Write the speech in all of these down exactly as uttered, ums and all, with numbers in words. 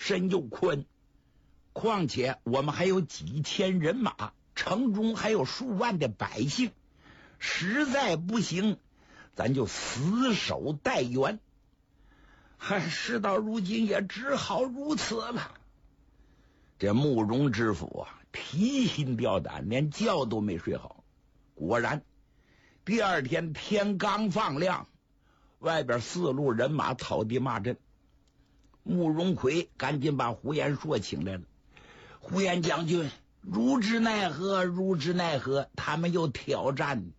深又困，况且我们还有几千人马，城中还有数万的百姓，实在不行，咱就死守待援。嗨，事到如今也只好如此了。这慕容知府啊，提心吊胆，连觉都没睡好。果然，第二天天刚放亮，外边四路人马草地骂阵。慕容奎赶紧把胡延硕请来了。胡延将军，如之奈何？如之奈何？他们又挑战。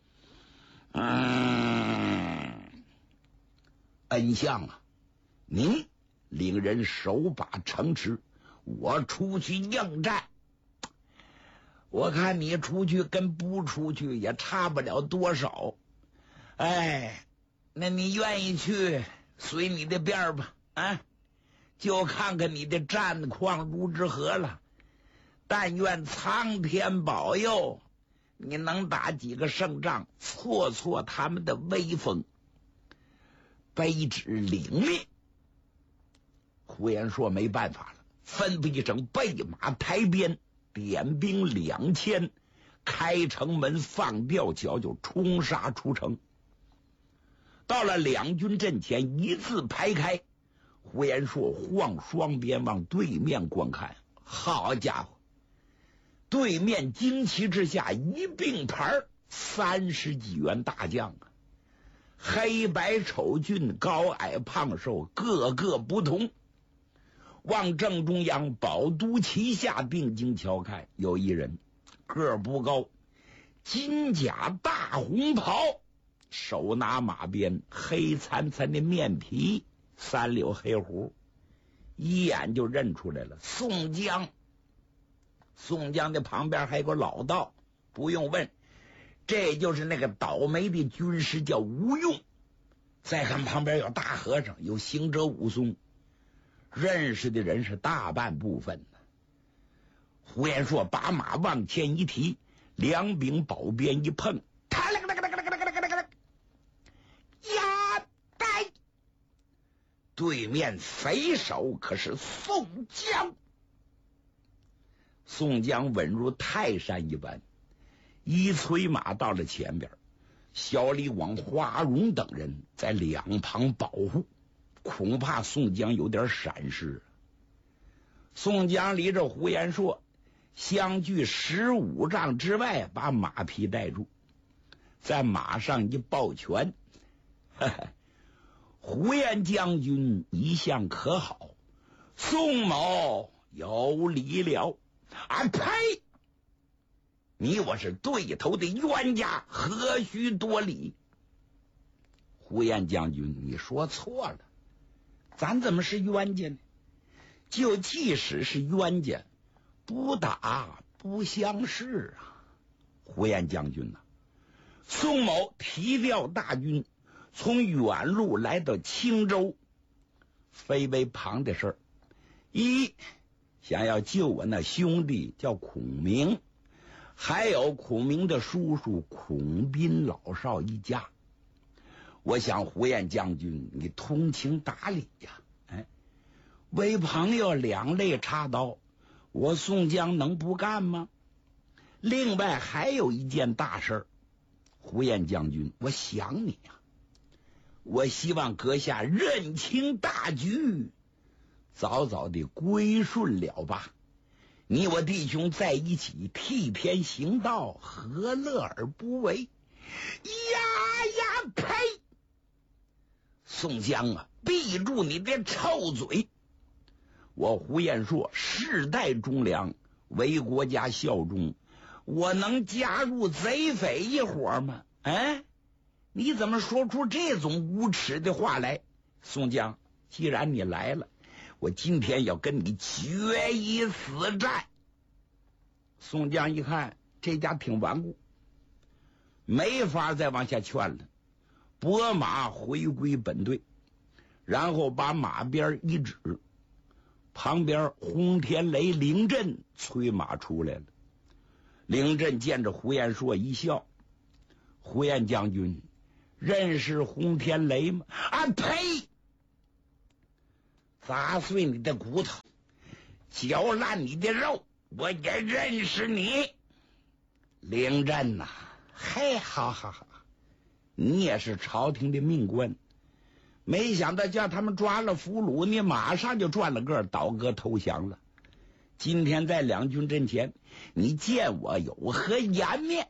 嗯，恩相啊，您领人守把城池，我出去应战。我看你出去跟不出去也差不了多少。哎，那你愿意去，随你的便儿吧。啊，就看看你的战况如之何了。但愿苍天保佑，你能打几个胜仗，挫挫他们的威风。卑职领命。胡延硕没办法了，吩咐一声，备马抬鞭，点兵两千，开城门放吊桥，就冲杀出城。到了两军阵前，一字排开。胡延硕晃双鞭往对面观看，好家伙，对面旌旗之下一并排三十几员大将啊，黑白丑俊，高矮胖瘦，个个不同。往正中央宝都旗下定睛瞧看，有一人个不高，金甲大红袍，手拿马鞭，黑灿灿的面皮，三绺黑胡，一眼就认出来了，宋江。宋江的旁边还有个老道，不用问，这就是那个倒霉的军师，叫吴用。再看旁边有大和尚，有行者武松，认识的人是大半部分呢。胡延硕把马往前一提，两柄宝鞭一碰，他了个了个了个了个了个了个了，呀呆！对面匪首可是宋江。宋江稳如泰山一般，一催马到了前边，小李广、花荣等人在两旁保护，恐怕宋江有点闪失。宋江离着胡延硕相距十五丈之外，把马匹带住，在马上一抱拳，呵呵，胡延将军一向可好，宋某有礼了。啊呸！你我是对头的冤家，何须多礼？胡延将军，你说错了，咱怎么是冤家呢？就即使是冤家，不打不相识啊！胡延将军呐、啊，宋某提调大军从远路来到青州，非为旁的事儿。一想要救我那兄弟叫孔明，还有孔明的叔叔孔斌老少一家。我想胡延将军你通情达理呀、啊，哎，为朋友两肋插刀，我宋江能不干吗？另外还有一件大事，胡延将军，我想你呀、啊，我希望阁下认清大局，早早的归顺了吧，你我弟兄在一起替天行道，何乐而不为？呀呀呸！宋江啊，闭住你的臭嘴！我胡延硕世代忠良，为国家效忠，我能加入贼匪一伙吗？哎，你怎么说出这种无耻的话来？宋江，既然你来了，我今天要跟你决一死战。宋江一看这家挺顽固，没法再往下劝了，拨马回归本队，然后把马鞭一指，旁边轰天雷凌震催马出来了。凌震见着胡延硕一笑，胡延将军认识轰天雷吗？啊呸！ 砸碎你的骨头，嚼烂你的肉，我也认识你。领阵呐、啊，嘿，好好好，你也是朝廷的命官，没想到叫他们抓了俘虏，你马上就转了个倒戈投降了。今天在两军阵前，你见我有何颜面？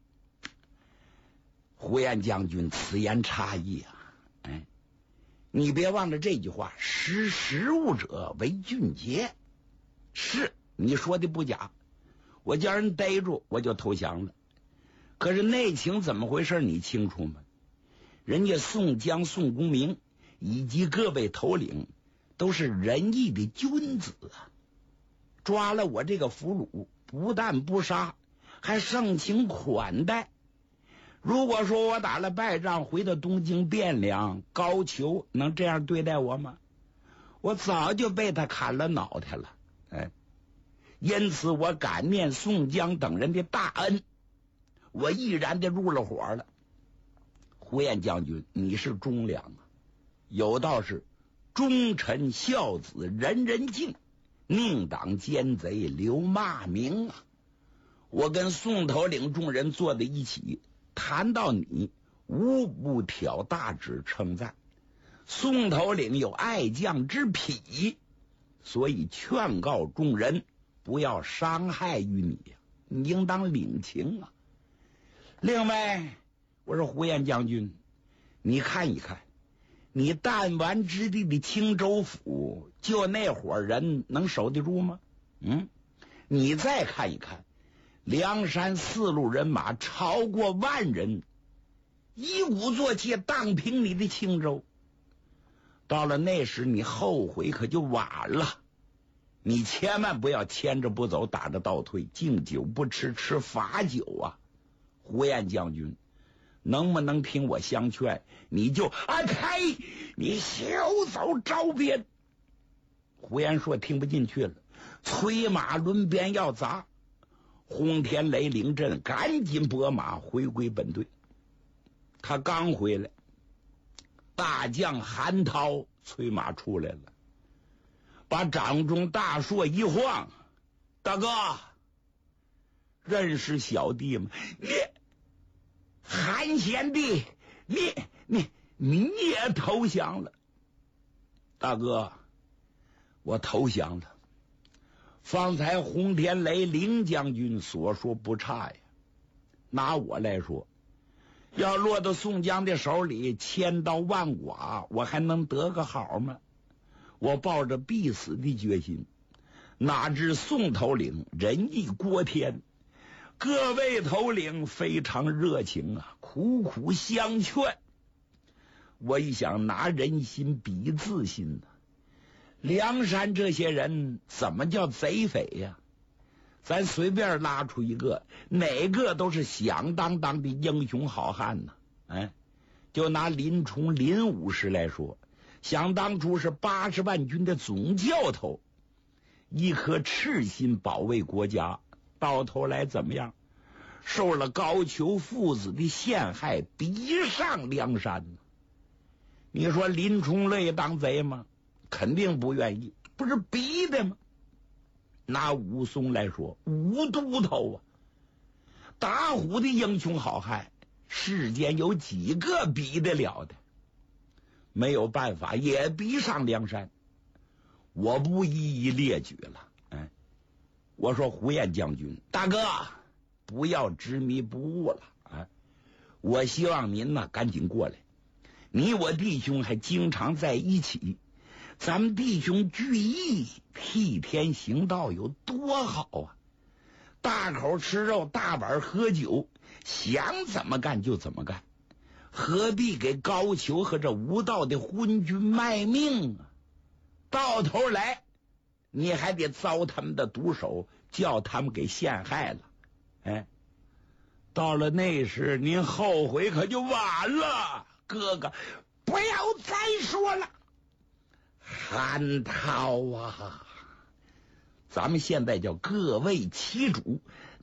胡彦将军此言差矣啊！哎，你别忘了这句话：识时务者为俊杰。是你说的不假，我叫人逮住我就投降了。可是内情怎么回事你清楚吗？人家宋江、宋公明以及各位头领都是仁义的君子啊，抓了我这个俘虏，不但不杀，还盛情款待。如果说我打了败仗回到东京汴梁，高俅能这样对待我吗？我早就被他砍了脑袋了。哎，因此我感念宋江等人的大恩，我毅然的入了伙了。胡彦将军，你是忠良啊，有道是忠臣孝子人人敬，宁党奸贼留骂名啊。我跟宋头领众人坐在一起，谈到你，无不挑大指称赞。宋头领有爱将之癖，所以劝告众人不要伤害于你呀，你应当领情啊。另外，我说胡彦将军，你看一看，你弹丸之地的青州府，就那伙人能守得住吗？嗯，你再看一看，梁山四路人马超过万人，一鼓作气荡平你的青州。到了那时，你后悔可就晚了。你千万不要牵着不走，打着倒退，敬酒不吃吃罚酒啊！胡彦将军，能不能听我相劝？你就啊呸！你休走招边！胡彦说听不进去了，催马抡鞭要砸。轰天雷领阵赶紧拨马回归本队。他刚回来，大将韩涛催马出来了，把掌中大槊一晃：“大哥，认识小弟吗？你韩贤弟，你你你也投降了？大哥，我投降了。方才轰天雷凌将军所说不差呀。拿我来说，要落到宋江的手里，千刀万剐，我还能得个好吗？我抱着必死的决心，哪知宋头领仁义锅天，各位头领非常热情啊，苦苦相劝。我一想，拿人心比自心呢、啊。梁山这些人怎么叫贼匪呀？咱随便拉出一个，哪个都是响当当的英雄好汉呢、啊？哎，就拿林冲林武师来说，想当初是八十万军的总教头，一颗赤心保卫国家，到头来怎么样？受了高俅父子的陷害，逼上梁山呢。你说林冲乐意当贼吗？肯定不愿意，不是逼的吗？拿武松来说，武都头啊，打虎的英雄好汉，世间有几个比得了的？没有办法，也逼上梁山。我不一一列举了。哎，我说胡彦将军，大哥，不要执迷不悟了啊！我希望您呢赶紧过来，你我弟兄还经常在一起。咱们弟兄聚义，替天行道，有多好啊！大口吃肉，大碗喝酒，想怎么干就怎么干，何必给高俅和这无道的昏君卖命啊？到头来你还得遭他们的毒手，叫他们给陷害了。哎，到了那时您后悔可就晚了。哥哥，不要再说了。韩涛啊，咱们现在叫各为其主，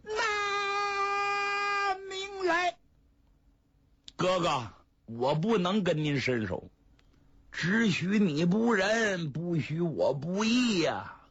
拿命来。哥哥，我不能跟您伸手， 只许你不仁，不许我不义呀、啊！